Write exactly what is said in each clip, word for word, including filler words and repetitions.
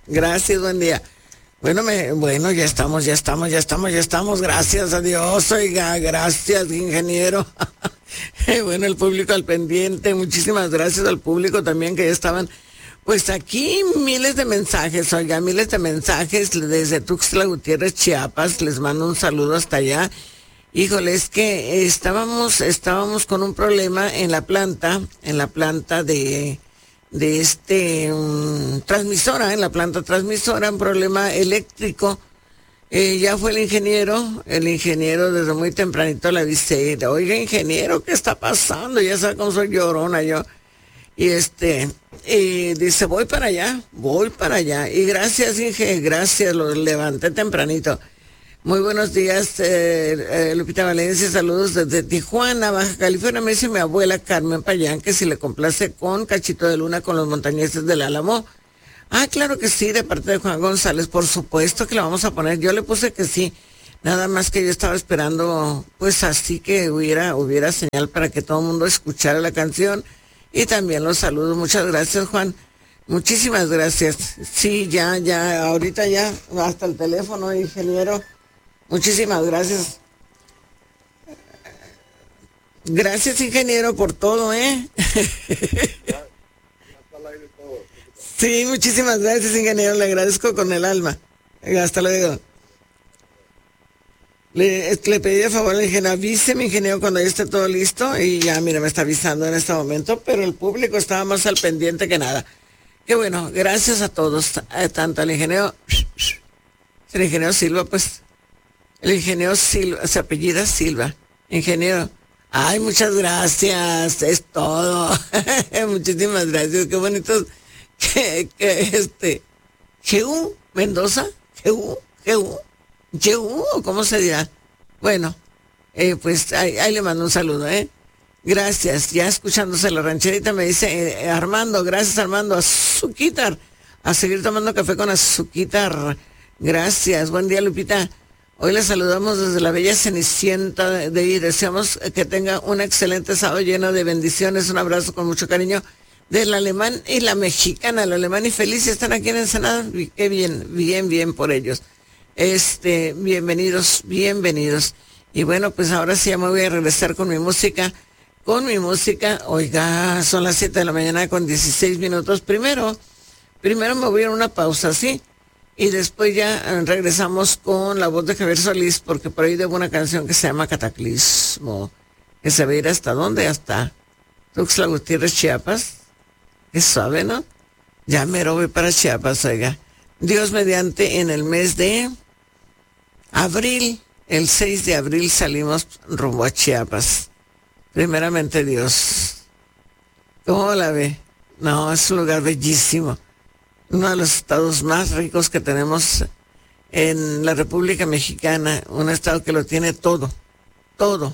Gracias, buen día. Bueno, me, bueno, ya estamos, ya estamos, ya estamos, ya estamos. Gracias a Dios, oiga, gracias, ingeniero. Bueno, el público al pendiente, muchísimas gracias al público también que ya estaban. Pues aquí miles de mensajes, oiga, miles de mensajes desde Tuxtla Gutiérrez, Chiapas. Les mando un saludo hasta allá. Híjole, es que estábamos, estábamos con un problema en la planta, en la planta de, de este, um, transmisora, en la planta transmisora, un problema eléctrico. Eh, ya fue el ingeniero, el ingeniero desde muy tempranito le avisé, oiga, ingeniero, ¿qué está pasando? Ya sabe cómo soy llorona yo. Y este, y dice, voy para allá, voy para allá. Y gracias, Inge, gracias, lo levanté tempranito. Muy buenos días, eh, eh, Lupita Valencia, saludos desde Tijuana, Baja California. Me dice mi abuela Carmen Payán que si le complace con Cachito de Luna con los Montañeses del Álamo. Ah, claro que sí, de parte de Juan González, por supuesto que la vamos a poner. Yo le puse que sí, nada más que yo estaba esperando, pues así que hubiera, hubiera señal para que todo el mundo escuchara la canción. Y también los saludos. Muchas gracias, Juan. Muchísimas gracias. Sí, ya, ya, ahorita ya, hasta el teléfono, ingeniero. Muchísimas gracias. Gracias, ingeniero, por todo, ¿eh? Sí, muchísimas gracias, ingeniero. Le agradezco con el alma. Hasta luego. Le, le pedí de favor al ingeniero, avíseme, ingeniero, cuando ya esté todo listo. Y ya, mira, me está avisando en este momento, pero el público estaba más al pendiente que nada. Qué bueno, gracias a todos, eh, tanto al ingeniero, el ingeniero Silva, pues, el ingeniero Silva, se apellida Silva, ingeniero. Ay, muchas gracias, es todo. Muchísimas gracias, qué bonitos, que, que este, G.U. Mendoza, G.U., G.U., G.U., ¿cómo se dirá? Bueno, eh, pues ahí, ahí le mando un saludo, ¿eh? Gracias, ya escuchándose la rancherita me dice, eh, Armando, gracias Armando, azuquitar, a seguir tomando café con azuquitar. Gracias, buen día Lupita. Hoy le saludamos desde la bella Cenicienta de, de y deseamos que tenga un excelente sábado lleno de bendiciones. Un abrazo con mucho cariño del alemán y la mexicana, el alemán y Felicia están aquí en Ensenada. Qué bien, bien, bien por ellos. Este, bienvenidos, bienvenidos. Y bueno, pues ahora sí ya me voy a regresar con mi música. Con mi música, oiga, son las siete de la mañana con dieciséis minutos. Primero, primero me voy a una pausa, ¿sí? Y después ya regresamos con la voz de Javier Solís, porque por ahí debo una canción que se llama Cataclismo, que se va a ir hasta dónde, hasta Tuxtla Gutiérrez, Chiapas. Es suave, ¿no? Ya mero voy para Chiapas, oiga. Dios mediante, en el mes de abril, el seis de abril salimos rumbo a Chiapas. Primeramente Dios. ¿Cómo la ve? No, es un lugar bellísimo. Uno de los estados más ricos que tenemos en la República Mexicana. Un estado que lo tiene todo. Todo.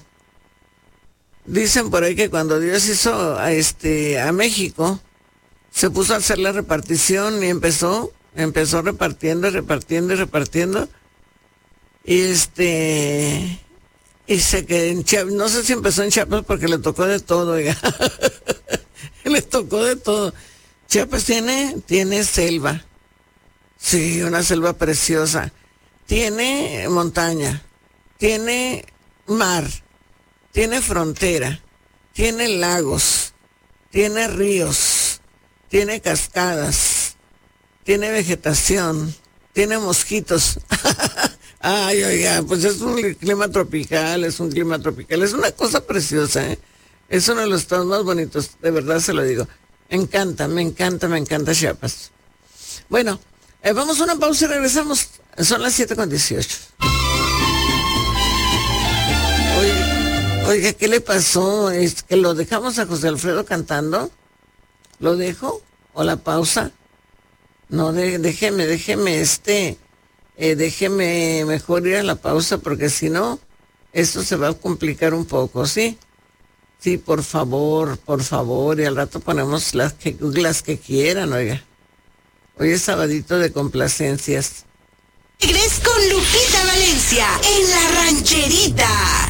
Dicen por ahí que cuando Dios hizo a, este, a México, se puso a hacer la repartición y empezó, empezó repartiendo, repartiendo y repartiendo. Y este... Y sé que en Chiapas, no sé si empezó en Chiapas porque le tocó de todo, oiga. Le tocó de todo. Chiapas tiene, tiene selva. Sí, una selva preciosa. Tiene montaña. Tiene mar. Tiene frontera. Tiene lagos. Tiene ríos. Tiene cascadas. Tiene vegetación. Tiene mosquitos. Ay, oiga, pues es un clima tropical, es un clima tropical, es una cosa preciosa, ¿eh? Es uno de los estados más bonitos, de verdad se lo digo. Me encanta, me encanta, me encanta Chiapas. Bueno, eh, vamos a una pausa y regresamos. Son las siete con dieciocho. Oiga, oiga, ¿qué le pasó? ¿Es que lo dejamos a José Alfredo cantando? ¿Lo dejo? ¿O la pausa? No, de, déjeme, déjeme, este... Eh, déjeme mejor ir a la pausa porque si no, esto se va a complicar un poco, ¿sí? Sí, por favor, por favor, y al rato ponemos las que, las que quieran, oiga. Hoy es sabadito de complacencias. Regres con Lupita Valencia en La Rancherita.